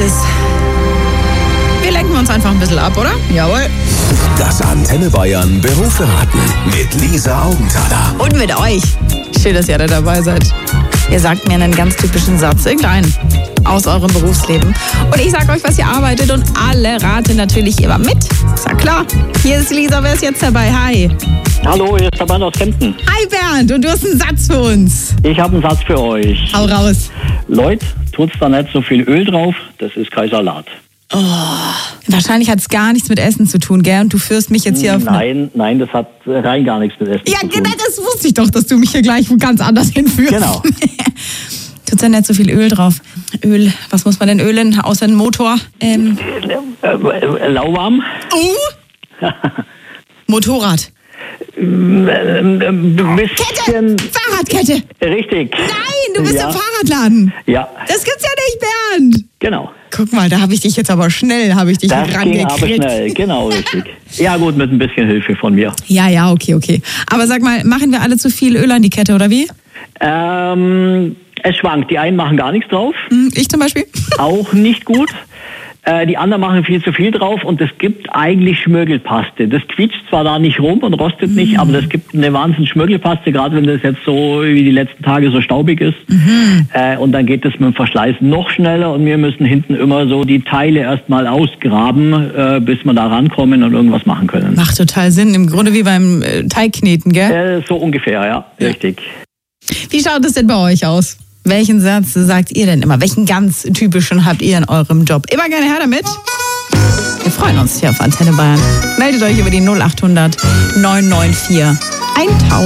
Gratis. Wir lenken uns einfach ein bisschen ab, oder? Jawohl. Das Antenne Bayern Berufsberaten mit Lisa Augenthaler. Und mit euch. Schön, dass ihr alle dabei seid. Ihr sagt mir einen ganz typischen Satz, irgendeinen aus eurem Berufsleben. Und ich sag euch, was ihr arbeitet und alle raten natürlich immer mit. Ist ja klar. Hier ist Lisa, wer ist jetzt dabei? Hi. Hallo, hier ist der Bernd aus Kempten. Hi Bernd, und du hast einen Satz für uns. Ich habe einen Satz für euch. Hau raus. Leute, tut's da nicht so viel Öl drauf, das ist kein Salat. Oh, wahrscheinlich hat es gar nichts mit Essen zu tun, gell? Und du führst mich jetzt hier auf... Nein, das hat rein gar nichts mit Essen zu tun. Ja, genau, das wusste ich doch, dass du mich hier gleich ganz anders hinführst. Genau. Tut's da nicht so viel Öl drauf? Öl, was muss man denn ölen, außer den Motor? Lauwarm. Motorrad. Bisschen... Fahrradkette. Richtig. Nein, du bist Ja. im Fahrradladen. Ja, Das gibt's ja nicht, Bernd. genau. Guck mal, da habe ich dich jetzt aber schnell, Das ging aber rangekriegt. schnell, genau, richtig. Ja gut, mit ein bisschen Hilfe von mir. Ja, okay. Aber sag mal, machen wir alle zu viel Öl an die Kette, oder wie? Es schwankt. Die einen machen gar nichts drauf, Ich zum Beispiel. auch nicht gut. Die anderen machen viel zu viel drauf und es gibt eigentlich Schmirgelpaste. Das quietscht zwar da nicht rum und rostet nicht, aber das gibt eine wahnsinnige Schmirgelpaste, gerade wenn das jetzt so wie die letzten Tage so staubig ist. Und dann geht es mit dem Verschleiß noch schneller und wir müssen hinten immer so die Teile erstmal ausgraben, bis wir da rankommen und irgendwas machen können. Macht total Sinn. Im Grunde wie beim Teigkneten, gell? So ungefähr, ja, richtig. Wie schaut es denn bei euch aus? Welchen Satz sagt ihr denn immer? Welchen ganz typischen habt ihr in eurem Job? Immer gerne her damit. Wir freuen uns hier auf Antenne Bayern. Meldet euch über die 0800 994 1000.